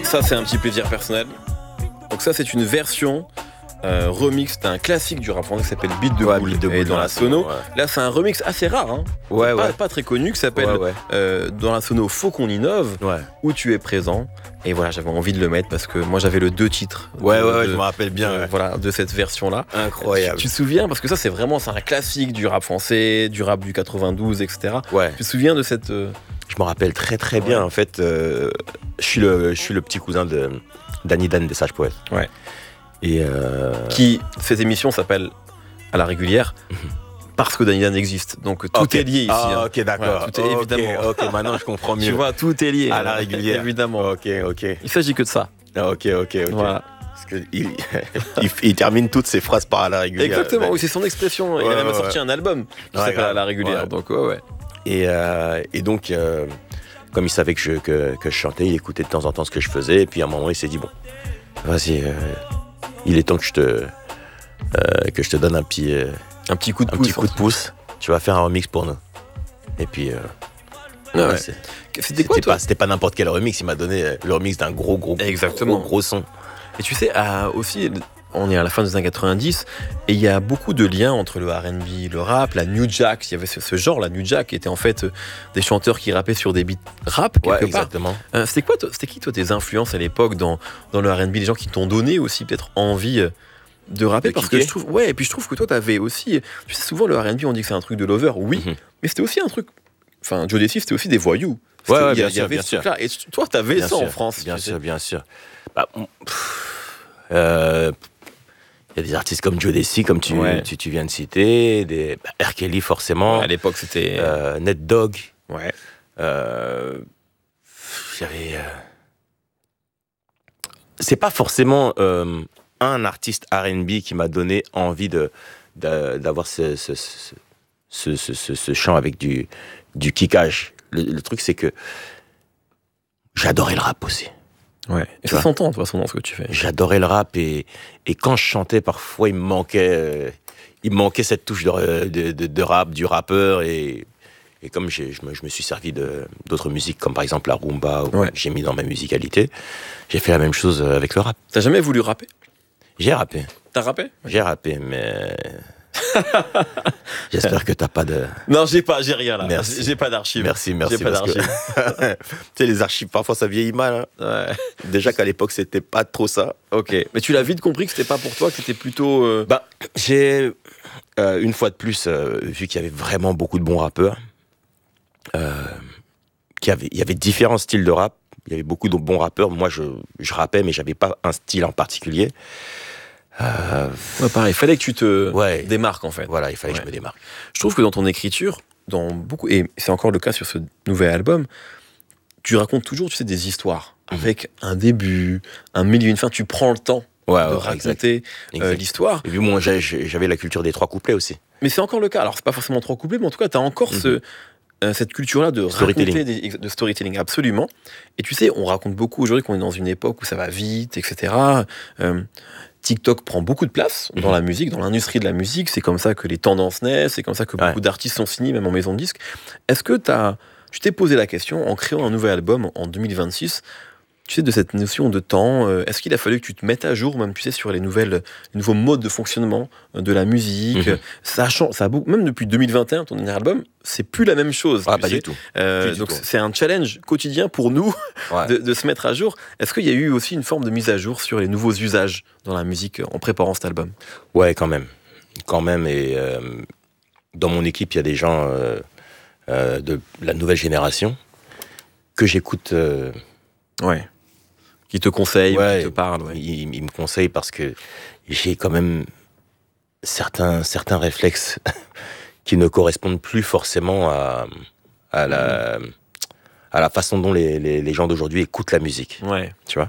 Ça, c'est un petit plaisir personnel. Donc ça, c'est une version remix d'un classique du rap français qui s'appelle Beat de Boule et dans la sono. Ouais. Là, c'est un remix assez rare, hein. Pas très connu, qui s'appelle dans la sono Faut qu'on innove, où tu es présent. Et voilà, j'avais envie de le mettre parce que moi j'avais le 2 titres. Je me rappelle bien. Voilà, de cette version-là. Incroyable. Tu te souviens, parce que ça c'est un classique du rap français, du rap du 92, etc. Ouais. Tu te souviens de cette... Je me rappelle très bien. En fait, je suis le petit cousin de Danny Dan des Sages Poètes. Ouais. Et cette émission s'appelle À la régulière. Parce que Danny Dan existe, donc tout est lié ici. Ok, d'accord. Tout est évidemment. Ok, maintenant je comprends mieux. Tu vois, tout est lié. À la régulière. Évidemment. Ok. Il s'agit que de ça. Ok. Voilà. Parce que il termine toutes ses phrases par à la régulière. Exactement, oui, c'est son expression. Il a même sorti un album qui s'appelle À la régulière. Ouais. Donc, Et donc, comme il savait que je chantais, il écoutait de temps en temps ce que je faisais. Et puis à un moment, il s'est dit bon, vas-y, il est temps que je te donne un petit coup de pouce. Tu vas faire un remix pour nous. Et puis c'était quoi, toi ? C'était pas n'importe quel remix. Il m'a donné le remix d'un gros son. Et tu sais, aussi, on est à la fin des années 90 et il y a beaucoup de liens entre le R&B, le rap, la New Jack. Il y avait ce genre, la New Jack, qui était en fait des chanteurs qui rappaient sur des beats rap quelque part. Exactement. C'était qui toi tes influences à l'époque dans le R&B, les gens qui t'ont donné aussi peut-être envie de rapper, parce que je trouve que toi t'avais aussi, tu sais, souvent le R&B on dit que c'est un truc de lover, mais c'était aussi un truc, enfin Joe Desi c'était aussi des voyous. Bien sûr. Et toi t'avais ça en France. Bien sûr. Il y a des artistes comme Joe Desi, comme tu viens de citer, R. Kelly forcément. À l'époque c'était Ned Dogg. Ouais. J'avais. C'est pas forcément un artiste R&B qui m'a donné envie d'avoir ce chant avec du kickage. Le truc, c'est que j'adorais le rap aussi. Ouais. Et ça s'entend de toute façon dans ce que tu fais. J'adorais le rap et quand je chantais, parfois il me manquait cette touche de rap, du rappeur, et comme je me suis servi d'autres musiques, comme par exemple la rumba, que j'ai mis dans ma musicalité, j'ai fait la même chose avec le rap. T'as jamais voulu rapper ? J'ai rappé. T'as rappé ? J'ai rappé, mais j'espère que t'as pas de... Non, j'ai rien là. Merci. J'ai pas d'archives. Merci. J'ai pas d'archives. Tu sais, les archives, parfois ça vieillit mal. Hein. Ouais. Déjà qu'à l'époque, c'était pas trop ça. Ok. Mais tu l'as vite compris que c'était pas pour toi, que c'était plutôt... J'ai, une fois de plus, vu qu'il y avait vraiment beaucoup de bons rappeurs, il y avait différents styles de rap. Il y avait beaucoup de bons rappeurs. Moi, je rappais, mais j'avais pas un style en particulier. Pareil, il fallait que tu te démarques en fait. Voilà, il fallait que je me démarque. Je trouve que dans ton écriture, et c'est encore le cas sur ce nouvel album, tu racontes toujours, tu sais, des histoires avec un début, un milieu, une fin. Tu prends le temps de raconter l'histoire. Et puis moi, j'avais la culture des 3 couplets aussi. Mais c'est encore le cas. Alors c'est pas forcément 3 couplets, mais en tout cas, t'as encore cette culture-là de raconter de storytelling, absolument. Et tu sais, on raconte beaucoup aujourd'hui qu'on est dans une époque où ça va vite, etc. TikTok prend beaucoup de place dans la musique, dans l'industrie de la musique. C'est comme ça que les tendances naissent, c'est comme ça que beaucoup d'artistes sont signés, même en maison de disque. Est-ce que tu t'es posé la question, en créant un nouvel album en 2026, tu sais, de cette notion de temps, est-ce qu'il a fallu que tu te mettes à jour, même, tu sais, sur les nouveaux modes de fonctionnement de la musique? Ça change, même depuis 2021, ton dernier album, c'est plus la même chose. Pas du tout. Donc c'est un challenge quotidien pour nous de se mettre à jour. Est-ce qu'il y a eu aussi une forme de mise à jour sur les nouveaux usages dans la musique en préparant cet album? Ouais, quand même. Et dans mon équipe, il y a des gens de la nouvelle génération que j'écoute. Qui te conseillent, qui te parlent. Ils me conseillent parce que j'ai quand même certains réflexes qui ne correspondent plus forcément à la façon dont les gens d'aujourd'hui écoutent la musique. Ouais. Tu vois.